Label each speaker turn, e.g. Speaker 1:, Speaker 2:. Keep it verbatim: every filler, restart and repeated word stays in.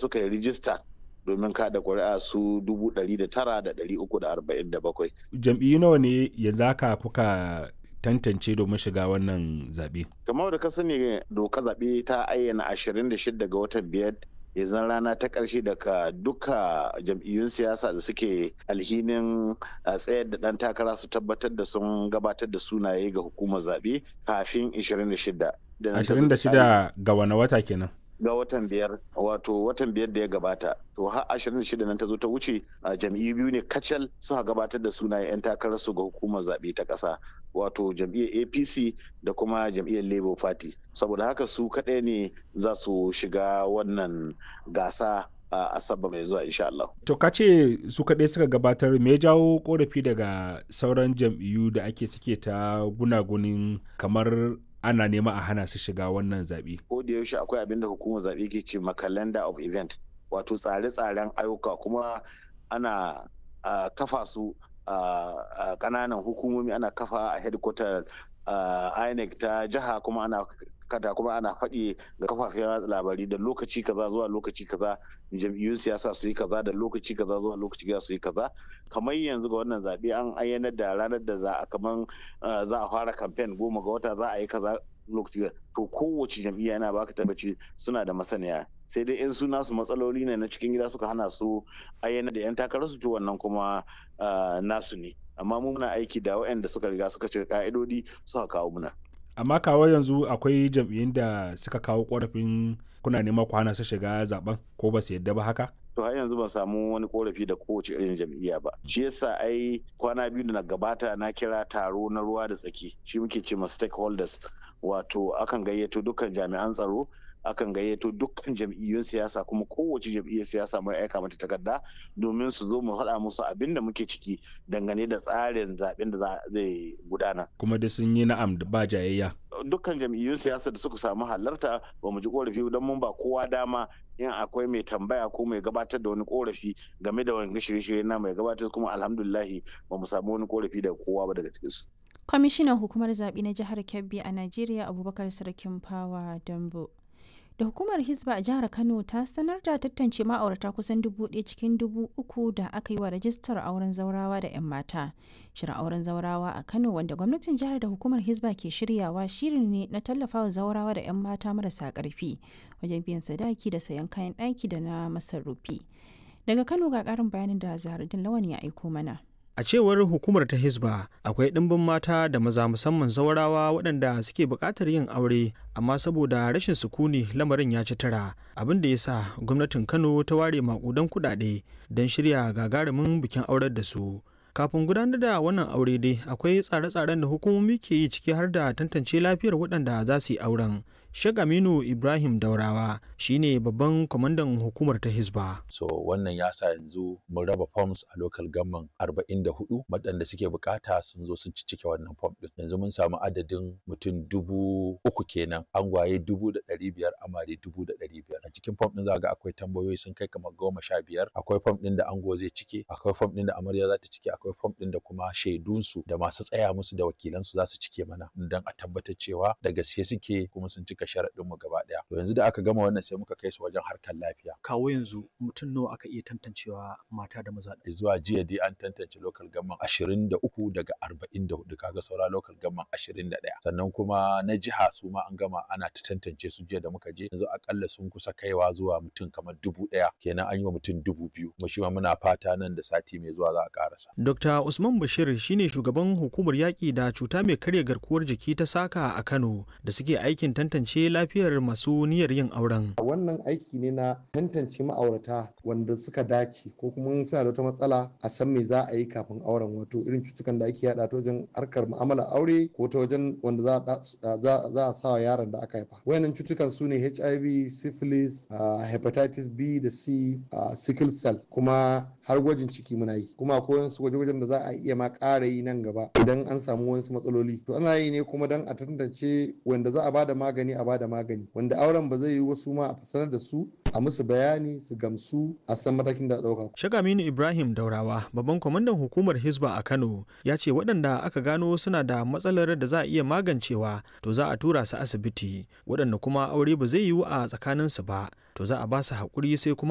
Speaker 1: suka yi rijista domin kada ƙuri'a su dubu ɗari da tara da ɗari uku da arba'in da bakwai.
Speaker 2: Jam'iyyu nawa ne yanzu haka kuka tantance domin shiga wannan zaɓe?
Speaker 1: Kamar da ka sani doka zaɓe ta ayyana ashirin da shida ga watan biyar yanzu rana ta ƙarshe daga duka jam'iyyun siyasa da suke alhinin tsayar da ɗan takara su tabbatar da sun gabatar da sunaye ga hukumar zaɓe kafin ashirin da shida.
Speaker 2: ashirin da shida ga wane wata kenan?
Speaker 1: Ga watan biyar, wato watan biyar da ya gabata. To har ashirin da shida nan ta zo ta wuce, jam'iyyu biyu ne kacal suka gabatar da sunayen 'yan takararsu ga hukumar zaɓe ta ƙasa, wato jam'iyyar A P C da kuma jam'iyyar Labour Party. Saboda haka su kaɗai ne za su shiga wannan gasa a Asabar mai zuwa insha Allah.
Speaker 2: To ka ce su kaɗai suka gabatar, me ya jawo korafi daga sauran jam'iyyu da ake suke ta gunagunin kamar ana nema a hana su shiga wannan zaɓe?
Speaker 1: Ko da yaushe akwai abin da hukumar zaɓe ke ce ma calendar of event, wato tsare-tsaren ayyuka, kuma ana uh, kafa su a uh, uh, ƙananan hukumomi, ana kafa a headquarter uh, I N E C ta jiha, kuma ana kada kuma ana faɗi ga kafafen labarai da lokaci kaza zuwa lokaci kaza jam'iyyun siyasa su yi kaza, da lokaci kaza zuwa lokaci kaza su yi kaza. Kamar yanzu ga wannan zaɓe an ayyana da ranar da za a kaman za a fara kamfen goma ga wata za a yi kaza lokaci. To kowace jam'iyya yana baka tabbaci suna da masaniya, sai dai in su nasu matsaloli ne na cikin gida suka hana su ayyana da 'yan takarar su, to wannan kuma nasu ne. Amma mu muna aiki da waɗanda suka riga suka cika ka'idodi suka kawo muna.
Speaker 2: Amma kawo yanzu akwai jam'iyyun da suka kawo korafin kuna nema ku hana su shiga zaben, ko ba su yadda ba haka?
Speaker 1: To har yanzu ban samu wani korafi da kowace irin jam'iyya ba. Shi yasa ai kwana biyu da na gabata na kira taro na ruwa da tsaki, shi muke ce ma stakeholders, wato akan gayyato dukkan jami'an tsaro, akan gayyato dukkan jam'iyyun siyasa, kuma kowace jam'iyyar siyasa mai aika mata takarda domin su zo mu faɗa musu abin da muke ciki dangane da tsarin zaben da zai gudana.
Speaker 2: Kuma da sun yi na'am ba jayayya.
Speaker 1: Dukkan jam'iyyun siyasa da suka samu halarta ba mu ji korafi don mun ba kowa dama in akwai mai tambaya ko mai gabatar da wani korafi game da wani shirye-shirye na mai gabatar, kuma alhamdulillahi ba mu samu wani korafi daga kowa ba daga cikinsu.
Speaker 3: Kwamishinan hukumar zaɓe na jihar Kebbi a Najeriya Abubakar Sarkin Fawa Dambo. Da hukumar Hisba a jihar Kano ta sanar da tantance ma'aurata kusan dubu ɗaya cikin dubu uku da aka yi wa rajistar auren zaurawa da 'yan mata. Shirin auren zaurawa a Kano, wanda gwamnatin jihar da hukumar Hisba ke shiryawa, shirin ne na tallafawa zaurawa da 'yan mata marasa ƙarfi wajen biyan sadaki da sayan kayan ɗaki da na masarufi. Daga Kano ga ƙarin bayanin da Zaharaddin Lawan ya aiko mana.
Speaker 4: A cewar hukumar ta Hisba, akwai ɗimbin mata da maza musamman zawarawa waɗanda suke buƙatar yin aure, amma saboda rashin sukuni lamarin ya ci tara, abin da ya sa gwamnatin Kano ta ware maƙudan kuɗaɗe don shirya gagarumin bikin aurar da su. Kafin gudanar da wannan aure dai akwai tsare-tsaren da hukumomi ke yi, ciki har da tantance lafiyar waɗanda za su yi auren. Sheikh Aminu Ibrahim Daurawa shine babban kwamandan hukumar ta Hisba.
Speaker 5: So wannan ya sa yanzu mun raba forms a local government arba'in da hudu, waɗanda suke bukata sun zo sun cike wannan form din. Yanzu mun samu adadin mutum dubu uku kenan, angwaye dubu da ɗari biyar, amare dubu da ɗari biyar. A cikin form din za ga akwai tambayoyi sun kai kamar goma sha biyar. Akwai form din da ango zai cike, akwai form din da amarya za ta cike, akwai form din da kuma shaidunsu da masu tsaya musu da wakilansu za su cike mana, don a tabbatar cewa da gaske suke kuma sun cika sharaɗin mu gaba ɗaya. To yanzu da aka gama wannan sai muka kai su wajen harkar lafiya.
Speaker 6: Kawo yanzu mutum nawa aka iya tantancewa mata da maza?
Speaker 5: Zuwa jiya dai an tantance local government ashirin da uku daga arba'in da hudu, kaga saura local government ashirin da ɗaya. Sannan kuma na jiha su ma an gama ana ta tantance su jiya da muka je, yanzu akalla sun kusa kaiwa zuwa mutum kamar dubu ɗaya, kenan an yi wa mutum dubu biyu. Kuma shi ma muna fata nan da sati mai zuwa za a karasa.
Speaker 4: Dokta Usman Bashir shine shugaban hukumar yaƙi da cuta mai karya garkuwar jiki ta Saka a Kano, da suke aikin tantance lafiyar masu niyyar yin auren.
Speaker 7: Wannan aiki ne na tantance ma'aurata wanda suka dace, ko kuma suna da wata matsala a san me za a yi kafin auren, wato irin cutukan da ake yada ta wajen harkar mu'amalar aure ko ta wajen wanda za a sa wa yaron da aka haifa. Wayannan cutukan su ne H I V, syphilis, hepatitis B da C, sickle cell, kuma har gwajin ciki muna yi, kuma akwai wasu gwaje-gwajen da za a iya ma ƙara yi nan gaba idan an samu wasu matsaloli. To ana yi ne kuma don a tantance wanda za a bada magani a bada magani, wanda auren ba zai yi wasu ma a sanar da su, a musu bayani su gamsu, a san matakin da ɗauka.
Speaker 4: Sheikh Aminu Ibrahim Daurawa, babban kwamandan hukumar Hisba a Kano, ya ce waɗanda aka gano suna da matsalar da za a iya magancewa to za a tura su asibiti, waɗanda kuma aure ba zai yiwu a tsakaninsu ba to za a ba su haƙuri sai kuma